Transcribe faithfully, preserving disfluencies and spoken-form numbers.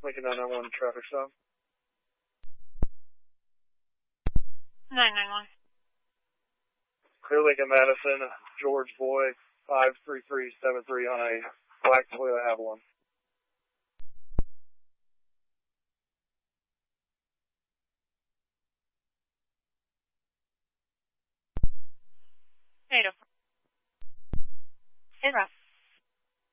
Lincoln nine nine one traffic stop. nine nine one. Clear Lincoln Madison, George Boy, five three three seven three on a black Toyota Avalon.